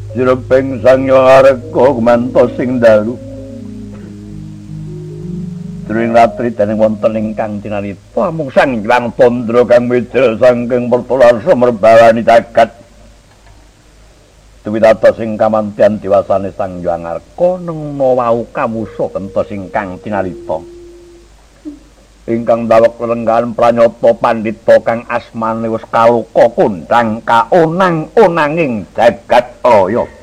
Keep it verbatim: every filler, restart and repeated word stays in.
Sirebing sang Yareka kumantos sing dalu. During ratri dening wonten ingkang cinarita mung sang Hyang Tandra kang wedel saking pertular sumerbawani jagat. Duwidata sing kamantian diwasane sang Hyang Arka nengna wau kamusa kentos ingkang cinarita. Ingkang dawek lelenggahan pranyata pandhita kang asmane wis kaluka kondhang kaonang-onanging jagat raya.